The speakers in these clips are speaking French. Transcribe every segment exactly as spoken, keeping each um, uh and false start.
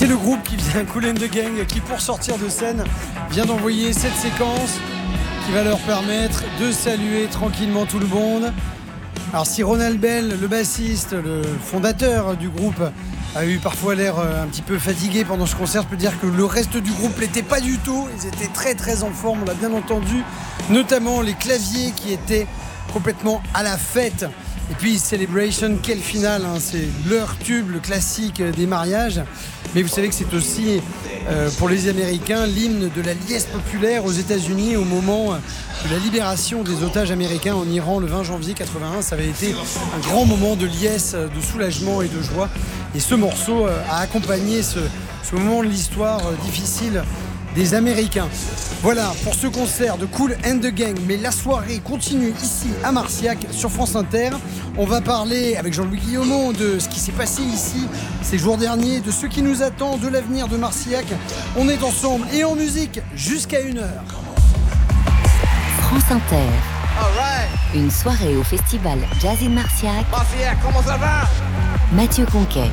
C'est le groupe qui vient Kool and the Gang qui, pour sortir de scène, vient d'envoyer cette séquence qui va leur permettre de saluer tranquillement tout le monde. Alors si Ronald Bell, le bassiste, le fondateur du groupe, a eu parfois l'air un petit peu fatigué pendant ce concert, je peux dire que le reste du groupe l'était pas du tout. Ils étaient très très en forme, on l'a bien entendu, notamment les claviers qui étaient complètement à la fête. Et puis Celebration, quelle finale, hein, c'est leur tube, le classique des mariages. Mais vous savez que c'est aussi euh, pour les Américains l'hymne de la liesse populaire aux États-Unis au moment de la libération des otages américains en Iran le vingt janvier quatre-vingt-un. Ça avait été un grand moment de liesse, de soulagement et de joie. Et ce morceau euh, a accompagné ce, ce moment de l'histoire euh, difficile des Américains. Voilà pour ce concert de Kool and the Gang. Mais la soirée continue ici à Marciac sur France Inter. On va parler avec Jean-Louis Guillaumont de ce qui s'est passé ici ces jours derniers, de ce qui nous attend, de l'avenir de Marciac. On est ensemble et en musique jusqu'à une heure. France Inter. All right. Une soirée au festival Jazz in Marciac. Marciac, comment ça va? Mathieu Conquet.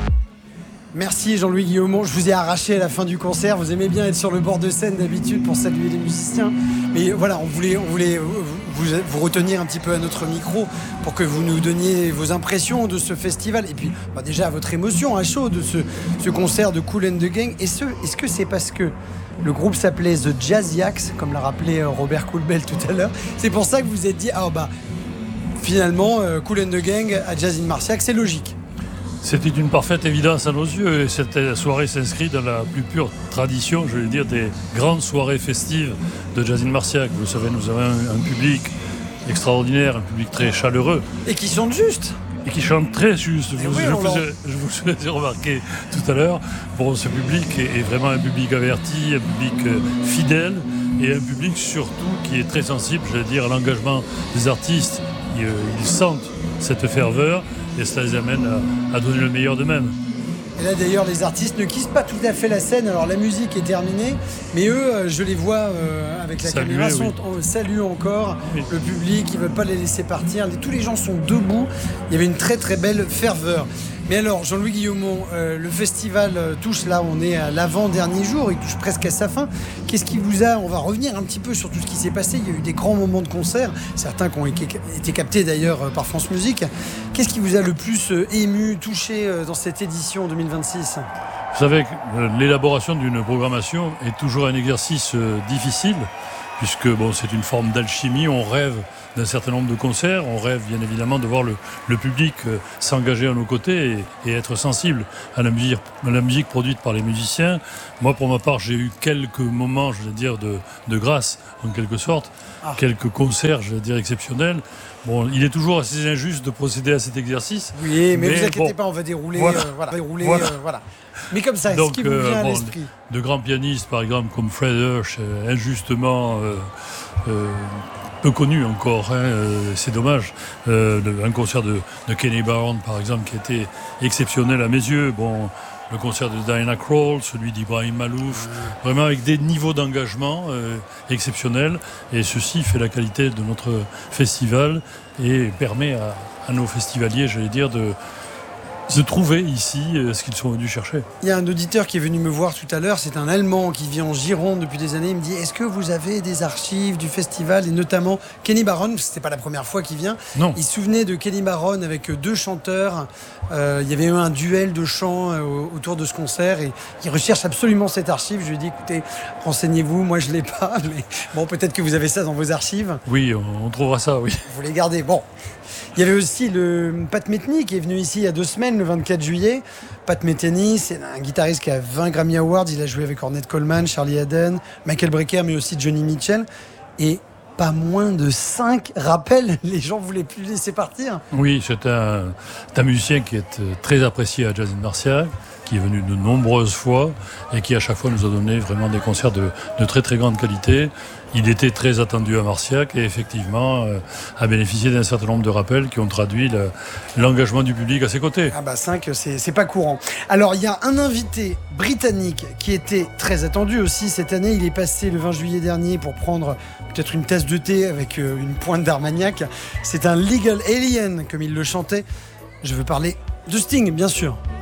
Merci Jean-Louis Guillaumont, je vous ai arraché à la fin du concert. Vous aimez bien être sur le bord de scène d'habitude pour saluer les musiciens. Mais voilà, on voulait, on voulait vous, vous retenir un petit peu à notre micro pour que vous nous donniez vos impressions de ce festival. Et puis bah déjà votre émotion à chaud de ce, ce concert de Kool and the Gang. Et ce, est-ce que c'est parce que le groupe s'appelait The Jazziacs, comme l'a rappelé Robert Coulbel tout à l'heure, c'est pour ça que vous vous êtes dit, ah bah finalement Kool and the Gang à Jazz in Marciac, c'est logique. C'était une parfaite évidence à nos yeux et cette soirée s'inscrit dans la plus pure tradition, je vais dire, des grandes soirées festives de Jazz in Marciac. Vous savez, nous avons un, un public extraordinaire, un public très chaleureux. Et qui chante juste. Et qui chante très juste. Je, oui, je, vous, je vous faisais remarquer tout à l'heure, bon, ce public est, est vraiment un public averti, un public euh, fidèle et un public surtout qui est très sensible, je vais dire, à l'engagement des artistes. Ils, euh, ils sentent cette ferveur. Et cela les amène à, à donner le meilleur d'eux-mêmes. Et là d'ailleurs les artistes ne quittent pas tout à fait la scène. Alors la musique est terminée, mais eux, je les vois euh, avec la Saluer, caméra, sont, oui. oh, saluent encore oui. le public, ils ne veulent pas les laisser partir. Tous les gens sont debout, il y avait une très très belle ferveur. Mais alors Jean-Louis Guillaumont, euh, le festival euh, touche, là on est à l'avant-dernier jour, il touche presque à sa fin. Qu'est-ce qui vous a, on va revenir un petit peu sur tout ce qui s'est passé, il y a eu des grands moments de concert, certains qui ont été captés d'ailleurs par France Musique. Qu'est-ce qui vous a le plus euh, ému, touché euh, dans cette édition deux mille vingt-six ? Vous savez que l'élaboration d'une programmation est toujours un exercice euh, difficile, puisque bon, c'est une forme d'alchimie, on rêve d'un certain nombre de concerts, on rêve bien évidemment de voir le, le public euh, s'engager à nos côtés et, et être sensible à la musique, à la musique produite par les musiciens. Moi, pour ma part, j'ai eu quelques moments, je vais dire, de, de grâce, en quelque sorte, ah. quelques concerts, je vais dire, exceptionnels. Bon, il est toujours assez injuste de procéder à cet exercice. Oui, mais, mais vous inquiétez bon, pas, on va dérouler, voilà, euh, voilà, dérouler, voilà. Euh, voilà. Mais comme ça, donc, ce qui vous vient euh, à bon, l'esprit. De grands pianistes, par exemple, comme Fred Hirsch, euh, injustement euh, euh, peu connu encore, hein, euh, c'est dommage. Euh, le, un concert de, de Kenny Barron, par exemple, qui était exceptionnel à mes yeux. Bon, le concert de Diana Krall, celui d'Ibrahim Malouf, mmh. vraiment avec des niveaux d'engagement euh, exceptionnels. Et ceci fait la qualité de notre festival et permet à, à nos festivaliers, j'allais dire, de se trouver ici euh, ce qu'ils sont venus chercher. Il y a un auditeur qui est venu me voir tout à l'heure, c'est un Allemand qui vit en Gironde depuis des années. Il me dit, est-ce que vous avez des archives du festival, et notamment Kenny Barron, c'était pas la première fois qu'il vient. Non. Il se souvenait de Kenny Barron avec deux chanteurs. Euh, il y avait eu un duel de chants euh, autour de ce concert et il recherche absolument cette archive. Je lui ai dit, écoutez, renseignez-vous, moi je l'ai pas, mais bon, peut-être que vous avez ça dans vos archives. Oui, on, on trouvera ça, oui. Vous les gardez. Bon. Il y avait aussi le Pat Metheny qui est venu ici il y a deux semaines, le vingt-quatre juillet. Pat Metheny, c'est un guitariste qui a vingt Grammy Awards. Il a joué avec Ornette Coleman, Charlie Haden, Michael Brecker, mais aussi Johnny Mitchell. Et pas moins de cinq rappels. Les gens ne voulaient plus laisser partir. Oui, c'est un, un musicien qui est très apprécié à Jazz in Marciac, qui est venu de nombreuses fois et qui à chaque fois nous a donné vraiment des concerts de, de très très grande qualité. Il était très attendu à Marciac et effectivement euh, a bénéficié d'un certain nombre de rappels qui ont traduit le, l'engagement du public à ses côtés. Ah bah cinq, c'est, c'est pas courant. Alors il y a un invité britannique qui était très attendu aussi cette année. Il est passé le vingt juillet dernier pour prendre peut-être une tasse de thé avec euh, une pointe d'Armagnac. C'est un Legal Alien comme il le chantait. Je veux parler de Sting, bien sûr.